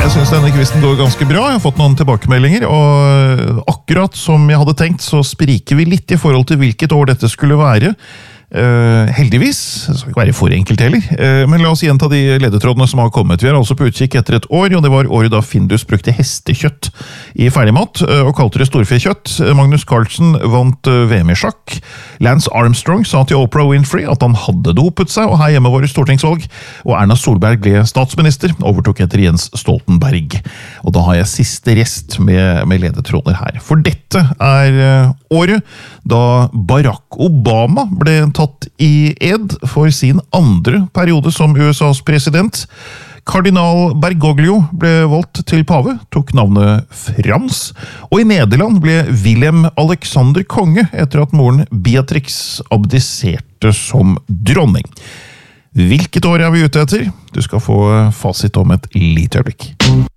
Jeg synes denne kvisten går ganske bra. Jeg har fått noen tilbakemeldinger, og akkurat som jeg hadde tenkt, så spriker vi litt i forhold til hvilket år dette skulle være. Heldigvis, det skal ikke være for enkelt heller, men la oss gjenta de ledetrådene som har kommet. Vi er altså på utkikk etter et år, og det var året da Findus brukte hestekjøtt i ferdigmat, og kalte det storfekjøtt. Magnus Carlsen vant VM i sjakk. Lance Armstrong sa til Oprah Winfrey at han hadde dopet seg, og her hjemme var det stortingsvalg, og Erna Solberg ble statsminister, overtok etter Jens Stoltenberg. Og da har jeg siste rest med ledetråder her. For dette er året da Barack Obama ble tatt i ed for sin andre periode som USAs president. Kardinal Bergoglio ble valgt til pave, tok navnet Frans, og i Nederland ble Willem Alexander konge etter at moren Beatrix abdiserte som dronning. Hvilket år er vi ute etter? Du skal få fasit om et lite øyeblikk.